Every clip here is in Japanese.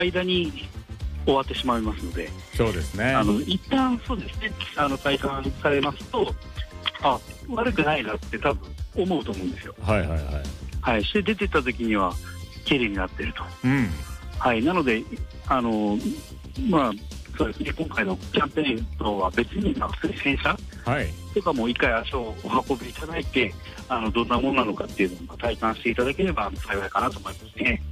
間に終わってしまいますので、 そうですね。 一旦そうですね、体感されますと、悪くないなって多分思うと思うんですよ。 はいはいはい。 はい、して出てった時には綺麗になってると。はい、なのでそうですね、今回のキャンペーンとは別に普通に洗車とかも一回足をお運びいただいて、どんなものなのかっていうのを体感していただければ幸いかなと思いますね。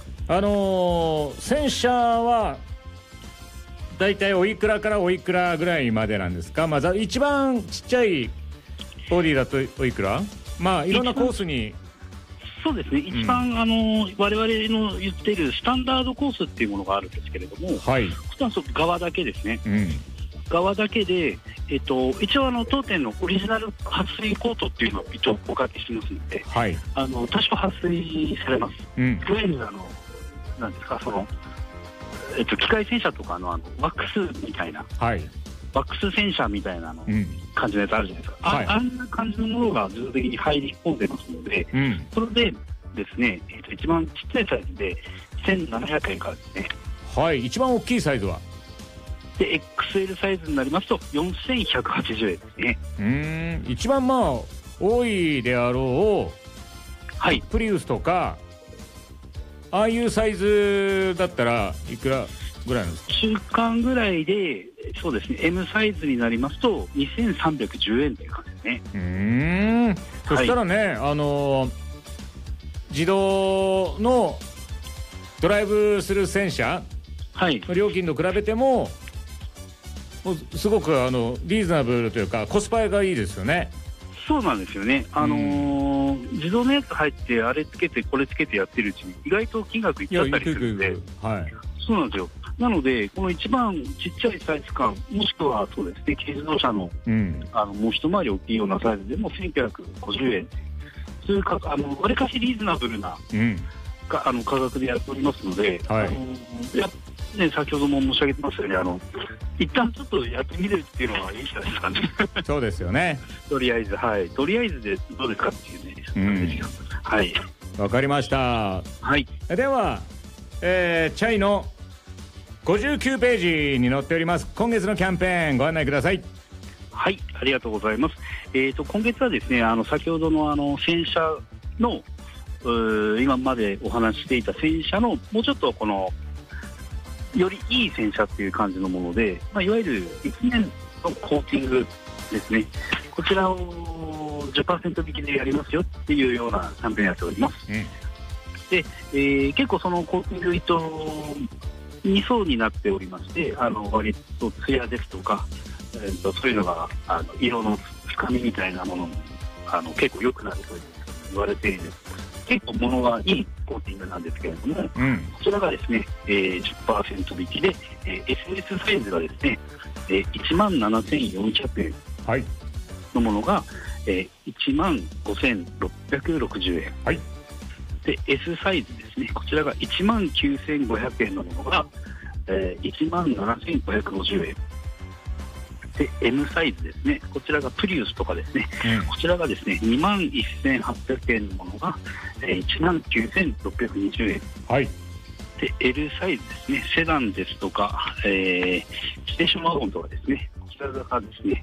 洗車はだいたいおいくらからおいくらぐらいまでなんですか？一番ちっちゃいボディだとおいくら？いろんなコースに。 そうですね、一番、我々の言っているスタンダードコースっていうものがあるんですけれども、こちらは側だけですね、側だけで、一応当店のオリジナル撥水コートっていうのを一応おかけしますので、多少撥水されます。いわゆるなんですか、機械洗車とかのワックスみたいな、ワックス洗車みたいな感じのやつあるじゃないですか、あんな感じのものが自動的に入り込んでますので、それでですね、一番ちっちゃいサイズで1700円からですね。 一番大きいサイズはで XL サイズになりますと4180円ですね。 一番多いであろう、プリウスとかああいうサイズだったらいくらぐらいなんですか？ 中間ぐらいで、そうですね、M サイズになりますと2310円という感じですね。 そしたらね、自動のドライブする洗車の料金と比べても、すごくリーズナブルというかコスパがいいですよね。 そうなんですよね。自動のやつ入ってあれつけてこれつけてやってるうちに意外と金額いっちゃったりするんで、そうなんですよ。なのでこの一番ちっちゃいサイズ感、もしくはそうですね、軽自動車の、もう一回り大きいようなサイズでも1950円、そういうわりかしリーズナブルな、価格でやっておりますので、先ほども申し上げてましたように、一旦ちょっとやってみるっていうのはいいじゃないですかね。そうですよね。とりあえずでどうですかっていうね、 わかりました。では、チャイの59ページに載っております今月のキャンペーンご案内ください。 はい、ありがとうございます。今月はですね、先ほどの洗車の今までお話ししていた洗車のもうちょっとよりいい洗車っていう感じのもので、いわゆる1年のコーティングですね、こちらを 10% 引きでやりますよっていうようなキャンペーンやっております。で、結構そのコーティング糸2層になっておりまして、割とツヤですとか、そういうのが色の深みみたいなものも結構良くなると言われている、結構物がいいコーティングなんですけれども、こちらがですね、10% 引きで、SS サイズがですね、17,400円のものが、15,660円、で S サイズですね、こちらが19,500円のものが、17,550円で M サイズですね、こちらがプリウスとかですね、こちらがですね 21,800円のものが、19,620円、で L サイズですね、セダンですとか、ステーションワゴンとかですね、こちらがですね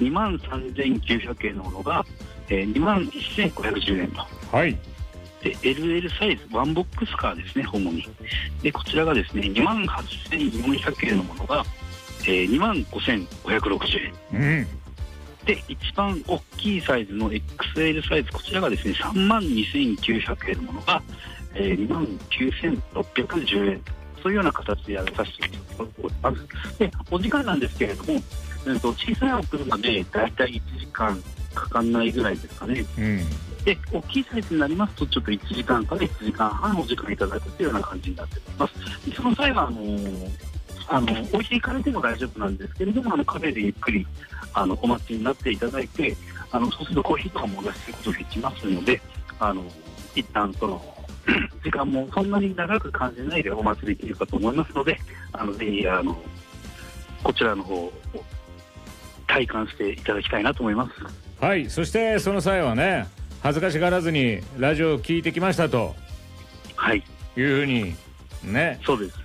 23,900円のものが、21,510円と、で LL サイズワンボックスカーですね、主に。でこちらがですね 28,400円のものが、25,560円、で一番大きいサイズの XL サイズ、こちらがですね 32,900円のものが、29,610円、そういうような形でやらさせていただいております。でお時間なんですけれども、小さいお車でだいたい1時間かかんないぐらいですかね。で大きいサイズになりますとちょっと1時間から1時間半お時間いただくというような感じになっております。でその際は置いていかれても大丈夫なんですけれども、カフェでゆっくりお待ちになっていただいて、そうするとコーヒーとかもお出しすることができますので、一旦その時間もそんなに長く感じないでお待ちできるかと思いますので、ぜひこちらの方を体感していただきたいなと思います。 そしてその際はね、恥ずかしがらずにラジオを聞いてきましたと、いうふうにね、 そうです、